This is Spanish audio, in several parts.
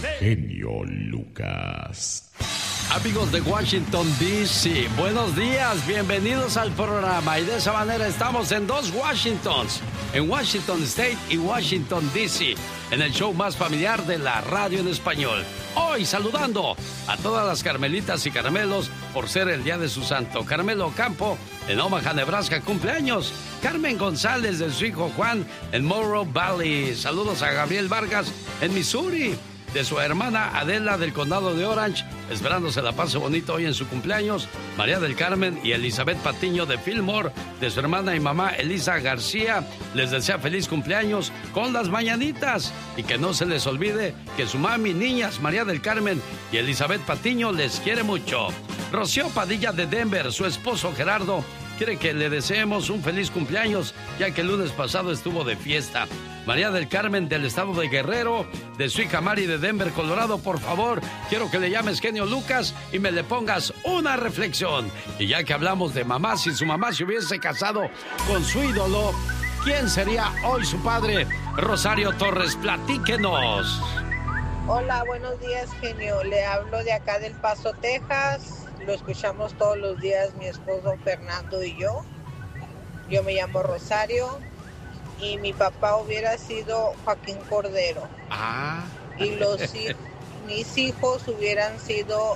Genio Lucas. Amigos de Washington, D.C., buenos días, bienvenidos al programa. Y de esa manera estamos en dos Washingtons, en Washington State y Washington, D.C., en el show más familiar de la radio en español. Hoy saludando a todas las Carmelitas y Carmelos por ser el día de su santo. Carmelo Campo en Omaha, Nebraska, cumpleaños. Carmen González de su hijo Juan en Morrow Valley. Saludos a Gabriel Vargas en Missouri, de su hermana Adela del condado de Orange, esperando se la pase bonito hoy en su cumpleaños. María del Carmen y Elizabeth Patiño de Fillmore, de su hermana y mamá Elisa García, les desea feliz cumpleaños con las mañanitas. Y que no se les olvide que su mami, niñas, María del Carmen y Elizabeth Patiño, les quiere mucho. Rocío Padilla de Denver, su esposo Gerardo, quiere que le deseemos un feliz cumpleaños, ya que el lunes pasado estuvo de fiesta. María del Carmen del estado de Guerrero, de su hija Mari de Denver, Colorado, por favor, quiero que le llames Genio Lucas y me le pongas una reflexión. Y ya que hablamos de mamá, si su mamá se hubiese casado con su ídolo, ¿quién sería hoy su padre? Rosario Torres, platíquenos. Hola, buenos días, genio. Le hablo de acá del Paso, Texas. Lo escuchamos todos los días mi esposo Fernando y yo. Yo me llamo Rosario y mi papá hubiera sido Joaquín Cordero. Ah. Y mis hijos hubieran sido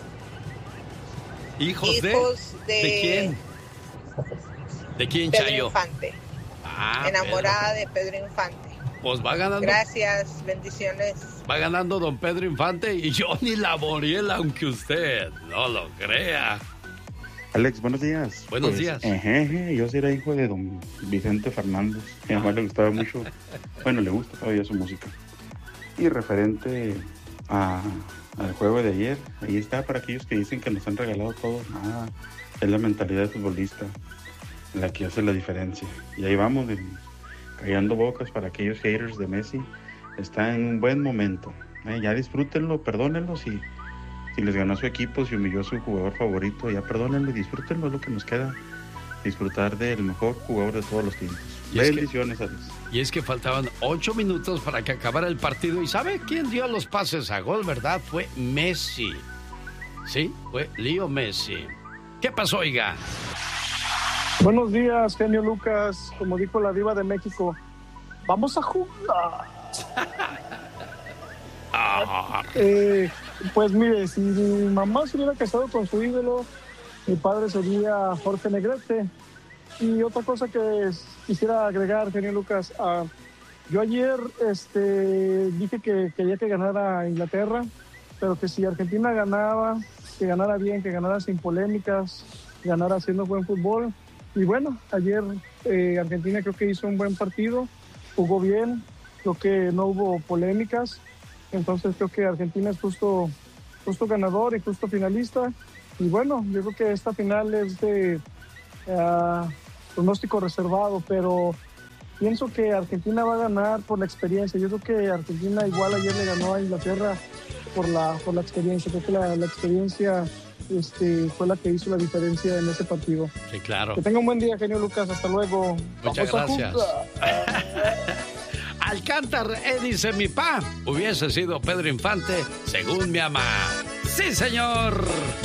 hijos de quién? ¿De quién, Pedro Chayo? Infante. Ah, enamorada de Pedro Infante. Pues va ganando. Gracias, bendiciones. Va ganando don Pedro Infante y Johnny Laboriel, aunque usted no lo crea. Alex, buenos días. Buenos días. Yo sí era hijo de don Vicente Fernández. A mi mamá le gustaba mucho, bueno, le gusta todavía su música. Y referente al juego de ayer, ahí está para aquellos que dicen que nos han regalado todo. Es la mentalidad de futbolista la que hace la diferencia. Y ahí vamos, callando bocas para aquellos haters de Messi. Está en un buen momento. Ya disfrútenlo, perdónenlo si les ganó su equipo, si humilló a su jugador favorito, ya perdónenlo y disfrútenlo, es lo que nos queda. Disfrutar del mejor jugador de todos los tiempos. Bendiciones, Alex. Y es que faltaban 8 minutos para que acabara el partido. ¿Y sabe quién dio los pases a gol, verdad? Fue Messi. Sí, fue Leo Messi. ¿Qué pasó, oiga? Buenos días, genio Lucas. Como dijo la diva de México, vamos a jugar. Pues mire, si mi mamá se hubiera casado con su ídolo, mi padre sería Jorge Negrete. Y otra cosa que quisiera agregar, genio Lucas, yo ayer dije que quería que ganara Inglaterra, pero que si Argentina ganaba, que ganara bien, que ganara sin polémicas, ganara haciendo buen fútbol. Y bueno, ayer Argentina creo que hizo un buen partido, jugó bien, creo que no hubo polémicas. Entonces creo que Argentina es justo ganador y justo finalista. Y bueno, yo creo que esta final es de pronóstico reservado, pero pienso que Argentina va a ganar por la experiencia. Yo creo que Argentina igual ayer le ganó a Inglaterra por la experiencia. Creo que la experiencia fue la que hizo la diferencia en ese partido. Sí, claro. Que tenga un buen día, genio Lucas. Hasta luego. Muchas gracias. Alcántar, dice mi pa, hubiese sido Pedro Infante, según mi mamá. ¡Sí, señor!